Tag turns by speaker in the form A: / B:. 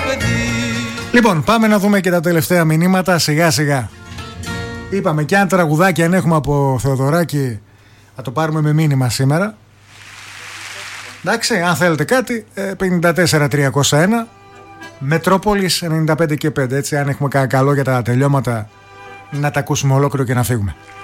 A: Λοιπόν, πάμε να δούμε και τα τελευταία μηνύματα σιγά σιγά. Είπαμε και αν τραγουδάκι αν έχουμε από Θεοδωράκη θα το πάρουμε με μήνυμα σήμερα. Εντάξει, αν θέλετε κάτι 54-301 Μετρόπολης 95 και 5. Έτσι, αν έχουμε κανένα καλό για τα τελειώματα να τα ακούσουμε ολόκληρο και να φύγουμε.